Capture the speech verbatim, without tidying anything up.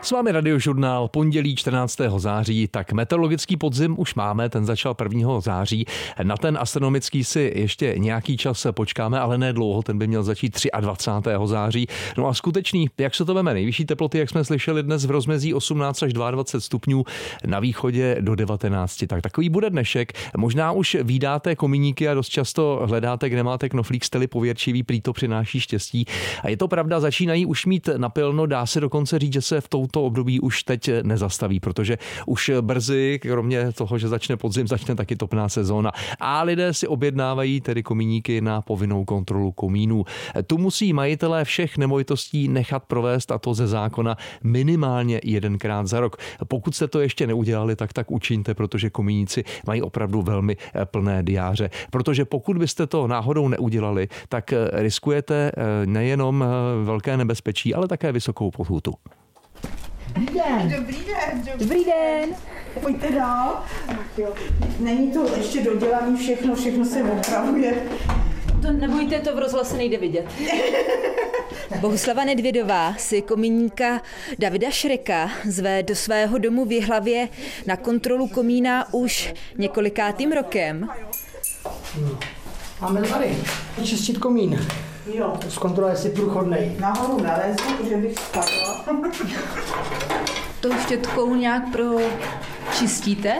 S vámi Radiožurnál, pondělí čtrnáctého září, tak meteorologický podzim už máme, ten začal prvního září. Na ten astronomický si ještě nějaký čas počkáme, ale ne dlouho, ten by měl začít dvacátého třetího září. No a skutečný, jak se to veme, nejvyšší teploty, jak jsme slyšeli dnes v rozmezí osmnáct až dvacet dva stupňů, na východě do devatenáct. Tak takový bude dnešek. Možná už vídáte komíníky a dost často hledáte, kde máte knoflík, jste-li pověrčivý, prý to přináší štěstí. A je to pravda, začínají už mít napilno, dá se dokonce říct, že se v touto období už teď nezastaví, protože už brzy, kromě toho, že začne podzim, začne taky topná sezóna. A lidé si objednávají tedy komíníky na povinnou kontrolu komínů. Tu musí majitelé všech nemovitostí nechat provést, a to ze zákona minimálně jedenkrát za rok. Pokud jste to ještě neudělali, tak tak učiňte, protože komíníci mají opravdu velmi plné diáře. Protože pokud byste to náhodou neudělali, tak riskujete nejenom velké nebezpečí, ale také vysokou pokutu. Dobrý den. Dobrý den. Dobrý den. Pojďte dál. Není to ještě dodělané všechno, všechno se opravuje. To nebojte, to v rozhlase nejde vidět. Bohuslava Nedvědová si komíníka Davida Šreka zve do svého domu v Jihlavě na kontrolu komína už několikátým rokem. Máme tady čistit komín. Jo. Zkontroluje, jestli průchodnej. Nahoru nalezu, že bych spadla. Tou štětkou nějak pro čistíte?